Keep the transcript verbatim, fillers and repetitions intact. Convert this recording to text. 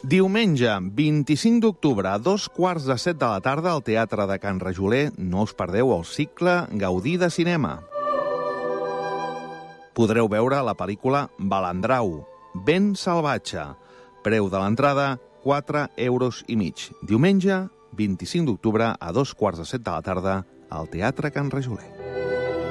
Diumenge, vint-i-cinc d'octubre, a dos quarts de set de la tarda, al Teatre de Can Rajoler, no us perdeu el cicle Gaudí de Cinema. Podreu veure la pel·lícula Balandrau, Ben salvatge. Preu de l'entrada, quatre euros i mig. Diumenge, vint-i-cinc d'octubre, a dos quarts de set de la tarda, al Teatre Can Rajoler.